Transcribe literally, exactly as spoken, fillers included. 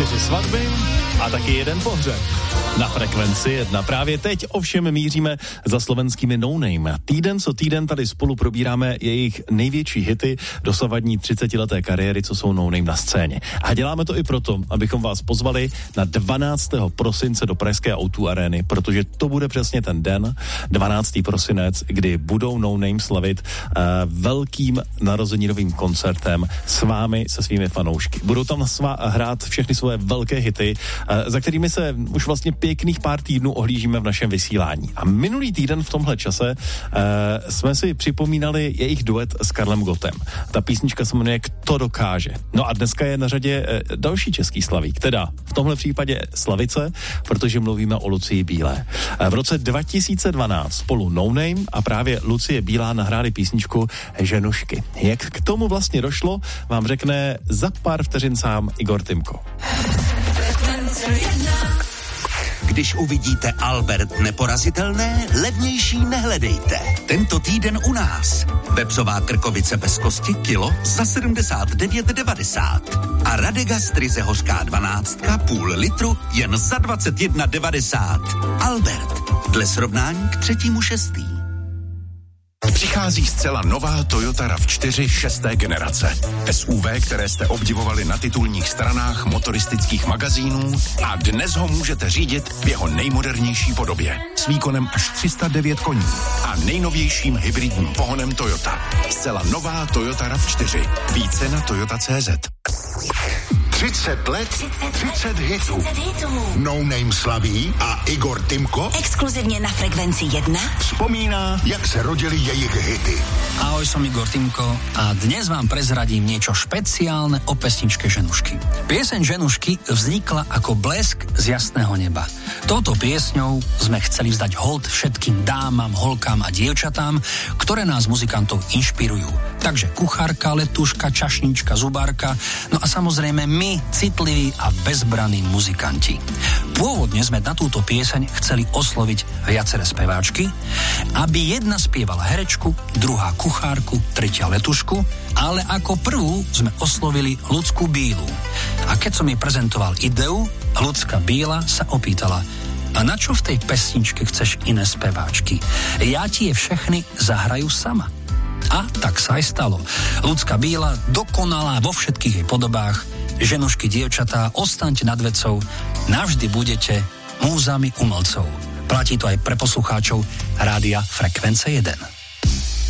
čtyři svatby a taky jeden pohřeb. Na Frekvenci jedna. Právě teď ovšem míříme za slovenskými No Name. Týden co týden tady spolu probíráme jejich největší hity dosavadní třicetileté kariéry, co jsou No Name na scéně. A děláme to i proto, abychom vás pozvali na dvanáctého prosince do pražské ó dvě arény, protože to bude přesně ten den, dvanáctého prosinec, kdy budou No Name slavit uh, velkým narozeninovým koncertem s vámi, se svými fanoušky. Budou tam svá, hrát všechny svoje velké hity, uh, za kterými se už vlastně pěkných pár týdnů ohlížíme v našem vysílání. A minulý týden v tomhle čase uh, jsme si připomínali jejich duet s Karlem Gottem. Ta písnička se jmenuje Kto dokáže. No a dneska je na řadě uh, další český slavík, teda v tomhle případě Slavice, protože mluvíme o Lucii Bílé. Uh, v roce dva tisíce dvanáct spolu No Name a právě Lucie Bílá nahráli písničku Ženušky. Jak k tomu vlastně došlo, vám řekne za pár vteřin sám Igor Timko. Když uvidíte Albert neporazitelné, levnější nehledejte. Tento týden u nás. Vepřová krkovice bez kosti kilo za sedmdesát devět devadesát. A Radegast ryze hořká dvanáctka půl litru jen za dvacet jedna devadesát. Albert, dle srovnání k třetímu šestý. Přichází zcela nová Toyota rav čtyři šesté generace. S U V, které jste obdivovali na titulních stranách motoristických magazínů a dnes ho můžete řídit v jeho nejmodernější podobě. S výkonem až tři sta devět koní a nejnovějším hybridním pohonem Toyota. Zcela nová Toyota rav čtyři. Více na toyota tečka cé zet. třicet let, třicet hitů. No Name slaví a Igor Timko exkluzivně na Frekvenci jedna vzpomíná, jak se rodili jejich hity. Ahoj, som Igor Timko a dnes vám prezradím niečo špeciálne o pesničke Ženušky. Pieseň Ženušky vznikla ako blesk z jasného neba. Touto piesňou sme chceli vzdať hold všetkým dámam, holkám a dievčatám, ktoré nás muzikantov inšpirujú. Takže kuchárka, letuška, čašnička, zubárka, no a samozrejme my, citliví a bezbranní muzikanti. Pôvodne sme na túto pieseň chceli osloviť viaceré speváčky, aby jedna spievala herečku, druhá kuchárku, tretia letušku, ale ako prvú sme oslovili Lucku Bílu. A keď som jej prezentoval ideu, Lucka Bíla sa opýtala: a na čo v tej pesničke chceš iné speváčky? Ja ti je všechny zahraju sama. A tak sa aj stalo. Lucka Bíla dokonalá vo všetkých jej podobách. Ženušky, dievčatá, ostaňte nad vecou, navždy budete múzami umelcov. Platí to aj pre poslucháčov Rádia Frekvence jeden.